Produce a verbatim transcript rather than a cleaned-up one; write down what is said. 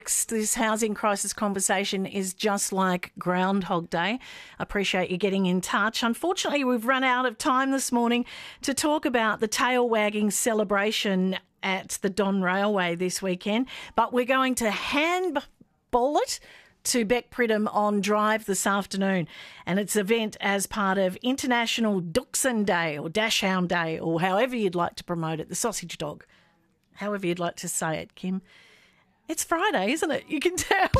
This housing crisis conversation is just like Groundhog Day. I appreciate you getting in touch. Unfortunately, we've run out of time this morning to talk about the tail-wagging celebration at the Don Railway this weekend, but we're going to handball it to Beck Pridham on Drive this afternoon, and it's an event as part of International Dachshund Day or Dachshund Day, or however you'd like to promote it, the sausage dog, however you'd like to say it, Kim. It's Friday, isn't it? You can tell.